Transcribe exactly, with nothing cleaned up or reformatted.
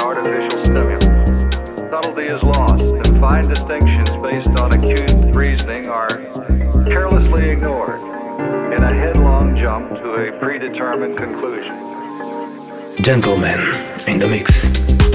artificial stimulants. Subtlety is lost, and fine distinctions based on acute reasoning are carelessly ignored in a headlong jump to a predetermined conclusion. Gentlemen in the mix.